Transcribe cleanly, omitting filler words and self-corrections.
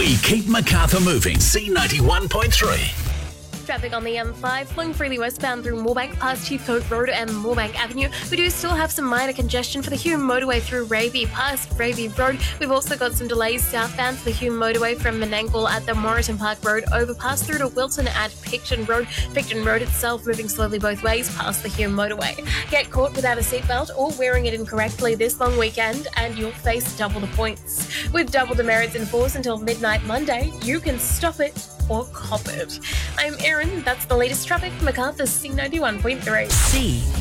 We keep Macarthur moving. C91.3. Traffic on the M5 flowing freely westbound through Moorebank past Heathcote Road and Moorebank Avenue. We do still have some minor congestion for the Hume motorway through Raby past Raby Road. We've also got some delays southbound for the Hume motorway from Menangle at the Moreton Park Road overpass through to Wilton at Picton Road. Picton Road itself moving slowly both ways past the Hume motorway. Get caught without a seatbelt or wearing it incorrectly this long weekend and you'll face double the points. With double demerits in force until midnight Monday, you can stop it or cop it. I'm Erin, that's the latest traffic from Macarthur's C91.3. C